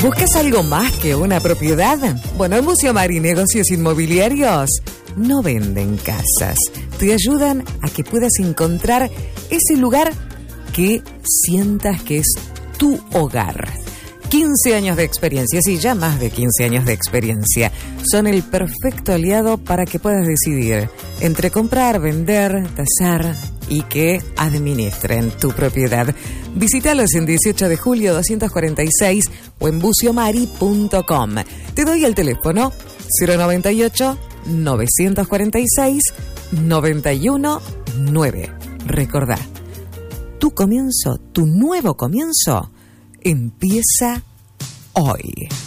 ¿Buscas algo más que una propiedad? Bueno, en Bucio Mari Negocios Inmobiliarios no venden casas. Te ayudan a que puedas encontrar ese lugar que sientas que es tu hogar. 15 años de experiencia, sí, ya más de 15 años de experiencia. Son el perfecto aliado para que puedas decidir entre comprar, vender, tasar y que administren tu propiedad. Visítalos en 18 de julio 246 o en buciomari.com. Te doy el teléfono 098 946 919. Recordá, tu comienzo, tu nuevo comienzo, empieza hoy.